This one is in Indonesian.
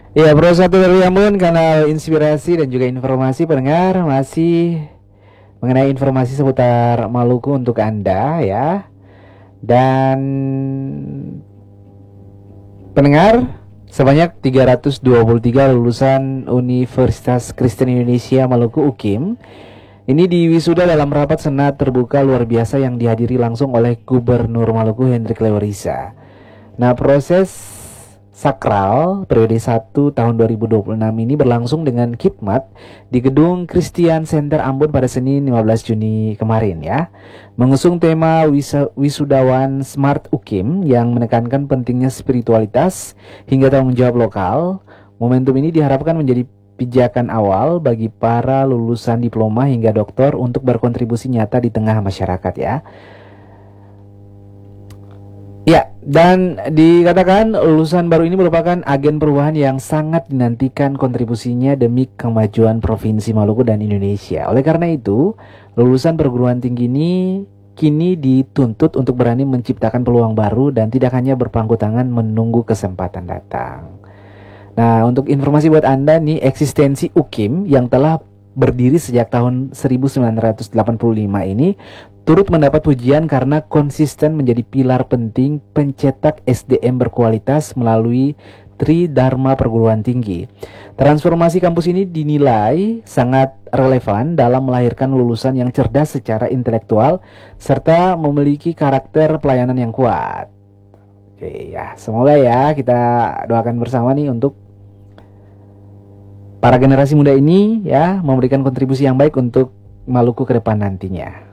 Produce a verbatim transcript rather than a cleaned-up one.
Ya, Bro Satu dari Ambon, kanal inspirasi dan juga informasi pendengar masih mengenai informasi seputar Maluku untuk Anda ya. Dan pendengar, sebanyak tiga ratus dua puluh tiga lulusan Universitas Kristen Indonesia Maluku U K I M ini diwisuda dalam rapat senat terbuka luar biasa yang dihadiri langsung oleh Gubernur Maluku Hendrik Lewerisa. Nah, proses sakral periode satu tahun dua ribu dua puluh enam ini berlangsung dengan khidmat di Gedung Christian Center Ambon pada Senin lima belas Juni kemarin ya. Mengusung tema wisa, wisudawan Smart U K I M yang menekankan pentingnya spiritualitas hingga tanggung jawab lokal. Momentum ini diharapkan menjadi pijakan awal bagi para lulusan diploma hingga doktor untuk berkontribusi nyata di tengah masyarakat ya. Ya, dan dikatakan lulusan baru ini merupakan agen perubahan yang sangat dinantikan kontribusinya demi kemajuan Provinsi Maluku dan Indonesia. Oleh karena itu, lulusan perguruan tinggi ini kini dituntut untuk berani menciptakan peluang baru dan tidak hanya berpangku tangan menunggu kesempatan datang. Nah, untuk informasi buat Anda nih, eksistensi U K I M yang telah berdiri sejak tahun seribu sembilan ratus delapan puluh lima ini turut mendapat pujian karena konsisten menjadi pilar penting pencetak S D M berkualitas melalui Tridharma Perguruan Tinggi. Transformasi kampus ini dinilai sangat relevan dalam melahirkan lulusan yang cerdas secara intelektual serta memiliki karakter pelayanan yang kuat. Oke ya, semoga ya kita doakan bersama nih untuk para generasi muda ini ya memberikan kontribusi yang baik untuk Maluku ke depan nantinya.